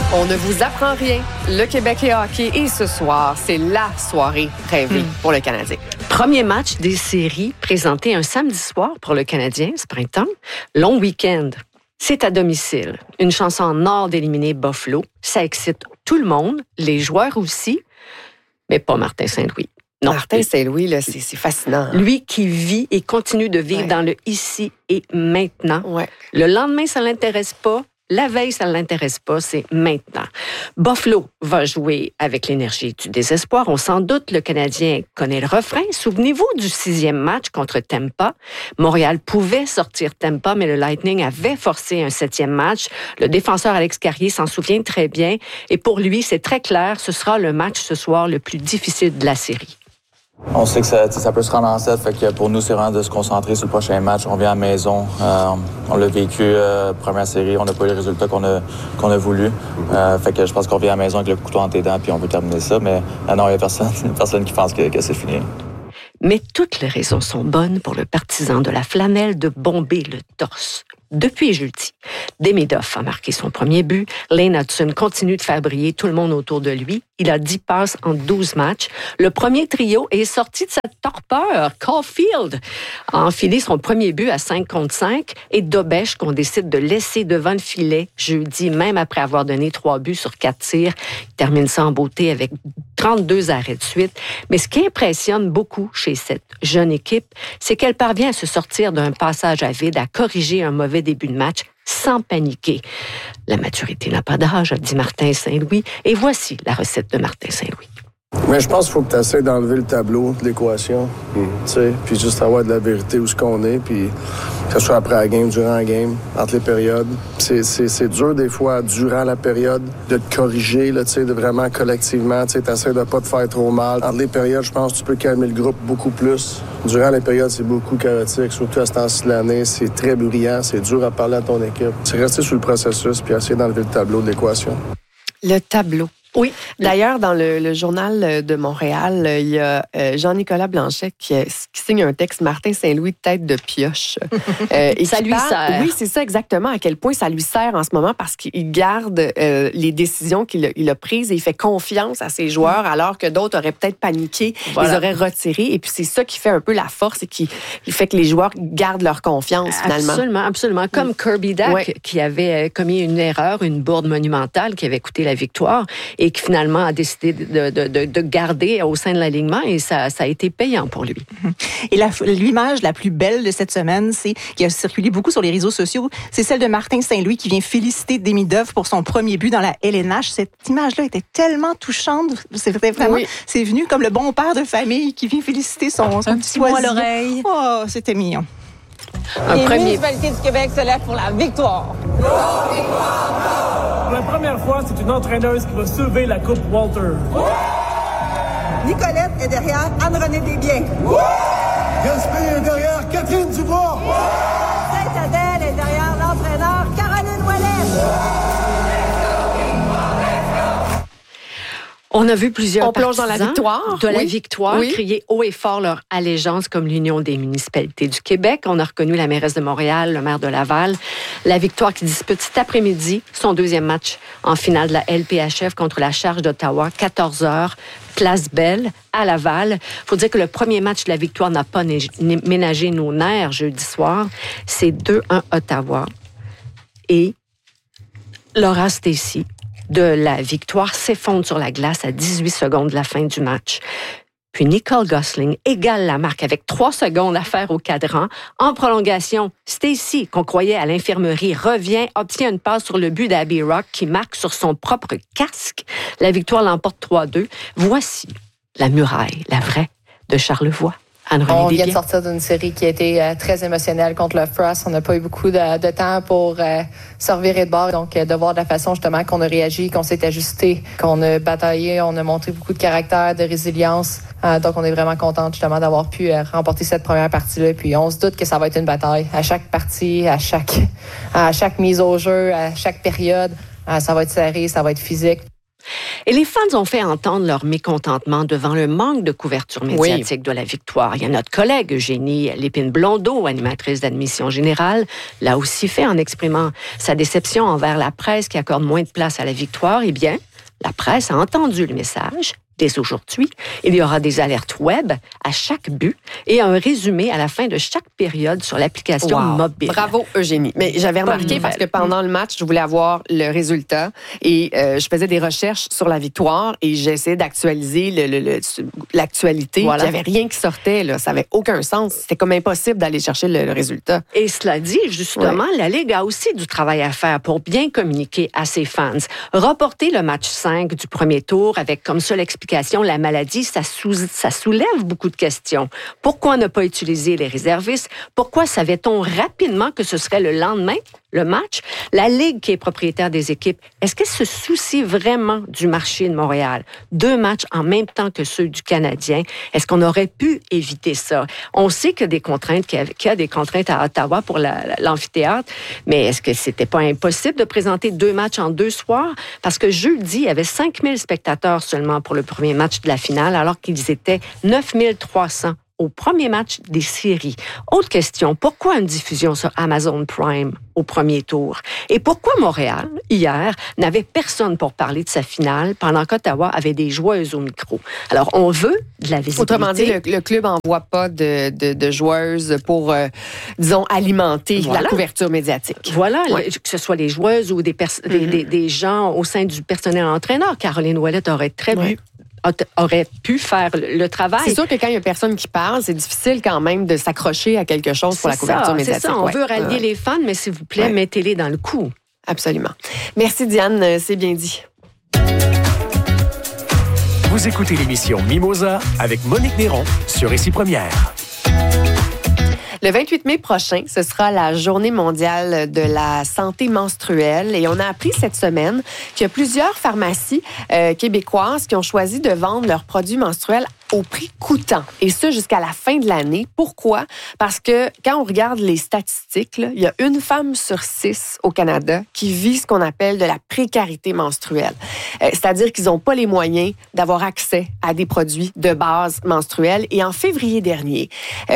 On ne vous apprend rien. Le Québec est hockey et ce soir, c'est la soirée rêvée pour le Canadien. Premier match des séries présenté un samedi soir pour le Canadien ce printemps. Long week-end. C'est à domicile. Une chance en or d'éliminer Buffalo. Ça excite tout le monde, les joueurs aussi, mais pas Martin Saint-Louis. Non. Martin Saint-Louis, là, c'est fascinant. Lui qui vit et continue de vivre dans le ici et maintenant. Ouais. Le lendemain, ça ne l'intéresse pas. La veille, ça ne l'intéresse pas, c'est maintenant. Buffalo va jouer avec l'énergie du désespoir. On s'en doute, le Canadien connaît le refrain. Souvenez-vous du 6e match contre Tampa. Montréal pouvait sortir Tampa, mais le Lightning avait forcé un 7e match. Le défenseur Alex Carrier s'en souvient très bien. Et pour lui, c'est très clair, ce sera le match ce soir le plus difficile de la série. On sait que ça peut se rendre en 7, fait que pour nous, c'est vraiment de se concentrer sur le prochain match. On vient à la maison, on l'a vécu, première série, on n'a pas eu le résultat qu'on a voulu. Fait que je pense qu'on vient à la maison avec le couteau entre les dents puis on veut terminer ça, mais non, il n'y a personne qui pense que c'est fini. Mais toutes les raisons sont bonnes pour le partisan de la flanelle de bomber le torse. Depuis jeudi, Demidov a marqué son premier but. Lane Hudson continue de faire briller tout le monde autour de lui. Il a 10 passes en 12 matchs. Le premier trio est sorti de sa torpeur. Caulfield a enfilé son premier but à 5 contre 5 et Dobèche qu'on décide de laisser devant le filet jeudi, même après avoir donné 3 buts sur 4 tirs. Il termine ça en beauté avec 32 arrêts de suite. Mais ce qui impressionne beaucoup chez cette jeune équipe, c'est qu'elle parvient à se sortir d'un passage à vide, à corriger un mauvais début de match sans paniquer. La maturité n'a pas d'âge, a dit Martin Saint-Louis. Et voici la recette de Martin Saint-Louis. Mais je pense qu'il faut que tu essaies d'enlever le tableau de l'équation, tu sais, puis juste avoir de la vérité où ce qu'on est, puis que ce soit après la game, durant la game, entre les périodes. C'est dur des fois, durant la période, de te corriger, là, tu sais, de vraiment collectivement, tu sais, t'essaies de pas te faire trop mal. Entre les périodes, je pense que tu peux calmer le groupe beaucoup plus. Durant les périodes, c'est beaucoup chaotique, surtout à ce temps-ci de l'année. C'est très bruyant, c'est dur à parler à ton équipe. C'est rester sur le processus, puis essayer d'enlever le tableau de l'équation. Le tableau. Oui. D'ailleurs, dans le journal de Montréal, il y a Jean-Nicolas Blanchet qui signe un texte, Martin Saint-Louis, tête de pioche. Et ça lui sert. Oui, c'est ça exactement, à quel point ça lui sert en ce moment parce qu'il garde les décisions qu'il a prises et il fait confiance à ses joueurs alors que d'autres auraient peut-être paniqué, ils auraient retiré. Et puis c'est ça qui fait un peu la force et qui fait que les joueurs gardent leur confiance finalement. Absolument, absolument. Comme Kirby Dach qui avait commis une erreur, une bourde monumentale qui avait coûté la victoire et qui finalement a décidé de garder au sein de l'alignement et ça a été payant pour lui. Et l'image la plus belle de cette semaine, qui a circulé beaucoup sur les réseaux sociaux, c'est celle de Martin Saint-Louis qui vient féliciter Demidov pour son premier but dans la LNH. Cette image-là était tellement touchante. C'était vraiment, c'est venu comme le bon père de famille qui vient féliciter son petit mot à l'oreille. Oh, c'était mignon. Les municipalités du Québec se lèvent pour la victoire. Pour la première fois, c'est une entraîneuse qui va soulever la Coupe Walter. Nicolette est derrière Anne-Renée Desbiens. Gaspé est derrière Catherine Dubois. Sainte-Adèle est derrière l'entraîneur Caroline Ouellette. On a vu plusieurs plonge dans la victoire. De la victoire, crier haut et fort leur allégeance comme l'Union des municipalités du Québec. On a reconnu la mairesse de Montréal, le maire de Laval. La victoire qui dispute cet après-midi son deuxième match en finale de la LPHF contre la Charge d'Ottawa, 14h, Place Belle, à Laval. Il faut dire que le premier match de la victoire n'a pas ménagé nos nerfs jeudi soir. C'est 2-1 Ottawa. Et Laura Stacey de la victoire s'effondre sur la glace à 18 secondes de la fin du match. Puis Nicole Gosling égale la marque avec 3 secondes à faire au cadran. En prolongation, Stacey, qu'on croyait à l'infirmerie, revient, obtient une passe sur le but d'Abby Rock qui marque sur son propre casque. La victoire l'emporte 3-2. Voici la muraille, la vraie, de Charlevoix. On vient de sortir d'une série qui a été très émotionnelle contre le Frost. On n'a pas eu beaucoup de temps pour se revirer de bord. Donc, de voir de la façon justement qu'on a réagi, qu'on s'est ajusté, qu'on a bataillé, on a montré beaucoup de caractère, de résilience. Donc, on est vraiment contente justement d'avoir pu remporter cette première partie-là. Puis, on se doute que ça va être une bataille. À chaque partie, à chaque mise au jeu, à chaque période, ça va être serré, ça va être physique. Et les fans ont fait entendre leur mécontentement devant le manque de couverture médiatique de la victoire. Il y a notre collègue Eugénie Lépine-Blondeau, animatrice d'Admission Générale, l'a aussi fait en exprimant sa déception envers la presse qui accorde moins de place à la victoire. Eh bien, la presse a entendu le message. Dès aujourd'hui, il y aura des alertes web à chaque but et un résumé à la fin de chaque période sur l'application mobile. Bravo, Eugénie. Mais j'avais remarqué parce que pendant le match, je voulais avoir le résultat et je faisais des recherches sur la victoire et j'essayais d'actualiser l'actualité. Voilà. Il n'y avait rien qui sortait. Là. Ça n'avait aucun sens. C'était comme impossible d'aller chercher le résultat. Et cela dit, justement, la Ligue a aussi du travail à faire pour bien communiquer à ses fans. Reporter le match 5 du premier tour avec comme seule explication la maladie, ça soulève beaucoup de questions. Pourquoi ne pas utiliser les réservistes? Pourquoi savait-on rapidement que ce serait le lendemain, le match? La Ligue, qui est propriétaire des équipes, est-ce qu'elle se soucie vraiment du marché de Montréal? 2 matchs en même temps que ceux du Canadien. Est-ce qu'on aurait pu éviter ça? On sait qu'il y a des contraintes, qu'il y a des contraintes à Ottawa pour l'amphithéâtre, mais est-ce que c'était pas impossible de présenter 2 matchs en 2 soirs? Parce que jeudi, il y avait 5000 spectateurs seulement pour le premier match de la finale, alors qu'ils étaient 9300 au premier match des séries. Autre question, pourquoi une diffusion sur Amazon Prime au premier tour? Et pourquoi Montréal, hier, n'avait personne pour parler de sa finale pendant qu'Ottawa avait des joueuses au micro? Alors, on veut de la visibilité. Autrement dit, le club n'envoie pas de joueuses pour, disons, alimenter la couverture médiatique. Voilà, que ce soit les joueuses ou des gens au sein du personnel entraîneur. Caroline Ouellet aurait pu faire le travail. C'est sûr que quand il n'y a personne qui parle, c'est difficile quand même de s'accrocher à quelque chose pour la couverture médiatique. C'est ça, on veut rallier les fans, mais s'il vous plaît, mettez-les dans le coup. Absolument. Merci Diane, c'est bien dit. Vous écoutez l'émission Mimosa avec Monique Néron sur Ici Première. Le 28 mai prochain, ce sera la Journée mondiale de la santé menstruelle et on a appris cette semaine qu'il y a plusieurs pharmacies québécoises qui ont choisi de vendre leurs produits menstruels au prix coûtant. Et ça, jusqu'à la fin de l'année. Pourquoi? Parce que quand on regarde les statistiques, là, il y a 1 femme sur 6 au Canada qui vit ce qu'on appelle de la précarité menstruelle. C'est-à-dire qu'ils n'ont pas les moyens d'avoir accès à des produits de base menstruels. Et en février dernier,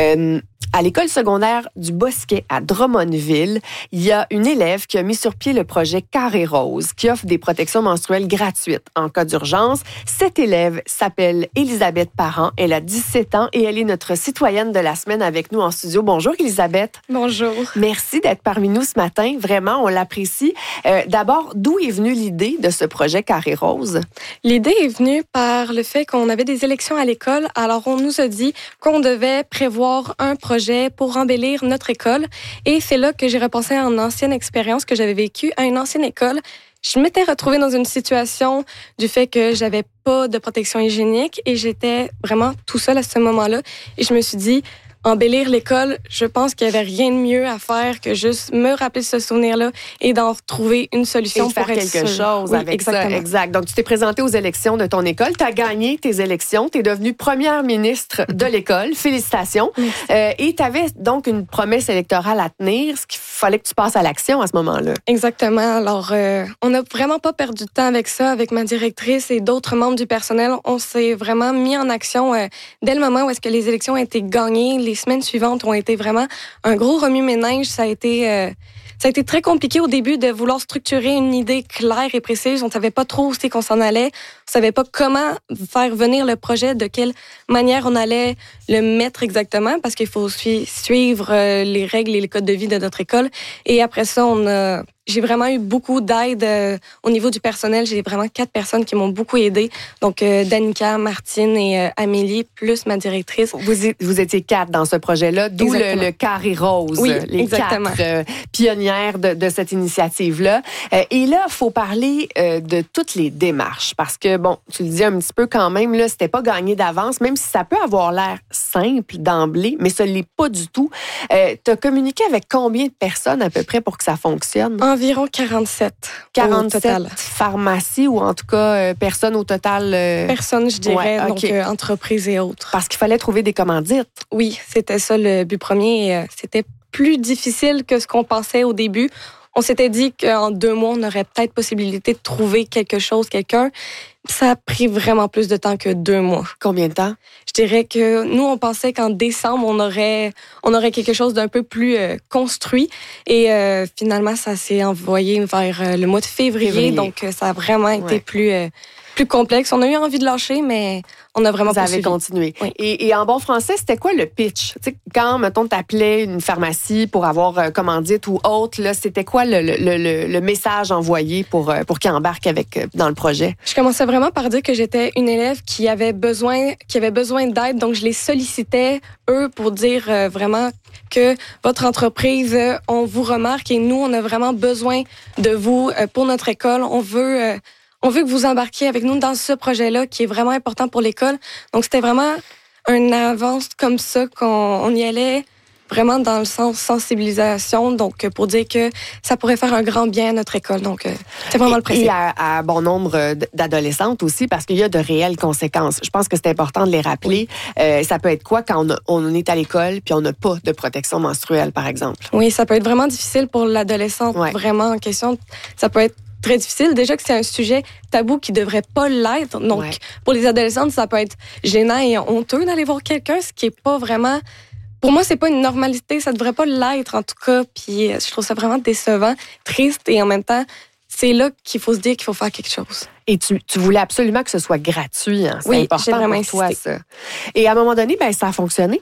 à l'école secondaire du Bosquet à Drummondville, il y a une élève qui a mis sur pied le projet Carré Rose, qui offre des protections menstruelles gratuites en cas d'urgence. Cette élève s'appelle Elisabeth Parent. Elle a 17 ans et elle est notre citoyenne de la semaine avec nous en studio. Bonjour, Elisabeth. Bonjour. Merci d'être parmi nous ce matin. Vraiment, on l'apprécie. D'abord, d'où est venue l'idée de ce projet Carré Rose? L'idée est venue par le fait qu'on avait des élections à l'école. Alors, on nous a dit qu'on devait prévoir un projet pour embellir notre école. Et c'est là que j'ai repensé à une ancienne expérience que j'avais vécue à une ancienne école. Je m'étais retrouvée dans une situation du fait que j'avais pas de protection hygiénique et j'étais vraiment tout seule à ce moment-là. Et je me suis dit, embellir l'école, je pense qu'il n'y avait rien de mieux à faire que juste me rappeler ce souvenir-là et d'en retrouver une solution et pour faire quelque chose avec exactement. Ça. Exact. Donc, tu t'es présentée aux élections de ton école. Tu as gagné tes élections. Tu es devenue première ministre de l'école. Félicitations. Et tu avais donc une promesse électorale à tenir, ce qu'il fallait que tu passes à l'action à ce moment-là. Exactement. Alors, on n'a vraiment pas perdu de temps avec ça, avec ma directrice et d'autres membres du personnel. On s'est vraiment mis en action dès le moment où est-ce que les élections ont été gagnées. Les semaines suivantes ont été vraiment un gros remue-ménage. Ça a été très compliqué au début de vouloir structurer une idée claire et précise. On ne savait pas trop où c'est qu'on s'en allait. On ne savait pas comment faire venir le projet, de quelle manière on allait le mettre exactement, parce qu'il faut suivre les règles et les codes de vie de notre école. Et après ça, j'ai vraiment eu beaucoup d'aide au niveau du personnel. J'ai vraiment 4 personnes qui m'ont beaucoup aidée. Donc, Danica, Martine et Amélie, plus ma directrice. Vous étiez 4 dans ce projet-là, d'où le Carré Rose. Oui, les exactement. 4 pionnières de cette initiative-là. Et là, il faut parler de toutes les démarches. Parce que, bon, tu le dis un petit peu quand même, là, c'était pas gagné d'avance, même si ça peut avoir l'air simple d'emblée, mais ça l'est pas du tout. Tu as communiqué avec combien de personnes à peu près pour que ça fonctionne? Environ 47. 47 pharmacies ou en tout cas personnes au total? Personnes, je dirais, donc entreprises et autres. Parce qu'il fallait trouver des commandites. Oui, c'était ça le but premier. C'était plus difficile que ce qu'on pensait au début. On s'était dit qu'en 2 mois, on aurait peut-être possibilité de trouver quelque chose, quelqu'un. Ça a pris vraiment plus de temps que 2 mois. Combien de temps? Je dirais que nous, on pensait qu'en décembre, on aurait quelque chose d'un peu plus construit. Et finalement, ça s'est envoyé vers le mois de février. Donc, ça a vraiment été plus complexe. On a eu envie de lâcher, mais on a vraiment poursuivi. Vous avez continué. Oui. Et en bon français, c'était quoi le pitch? Tu sais, quand, mettons, t'appelais une pharmacie pour avoir commandite ou autre, là, c'était quoi le message envoyé pour qu'ils embarquent dans le projet? Je commençais vraiment par dire que j'étais une élève qui avait besoin d'aide. Donc, je les sollicitais, eux, pour dire vraiment que votre entreprise, on vous remarque et nous, on a vraiment besoin de vous pour notre école. On veut que vous embarquiez avec nous dans ce projet-là qui est vraiment important pour l'école. Donc, c'était vraiment une avance comme ça qu'on y allait vraiment dans le sens sensibilisation, donc pour dire que ça pourrait faire un grand bien à notre école. Donc, c'est vraiment le principe. Et à bon nombre d'adolescentes aussi, parce qu'il y a de réelles conséquences. Je pense que c'est important de les rappeler. Oui. Ça peut être quoi quand on est à l'école puis on n'a pas de protection menstruelle, par exemple? Oui, ça peut être vraiment difficile pour l'adolescente vraiment en question. Ça peut être très difficile. Déjà que c'est un sujet tabou qui devrait pas l'être. Donc, pour les adolescentes, ça peut être gênant et honteux d'aller voir quelqu'un, ce qui est pas vraiment... Pour moi, c'est pas une normalité. Ça devrait pas l'être, en tout cas. Puis, je trouve ça vraiment décevant, triste et en même temps, c'est là qu'il faut se dire qu'il faut faire quelque chose. Et tu voulais absolument que ce soit gratuit. Hein? C'est important j'ai vraiment pour toi, ça. Et à un moment donné, ça a fonctionné.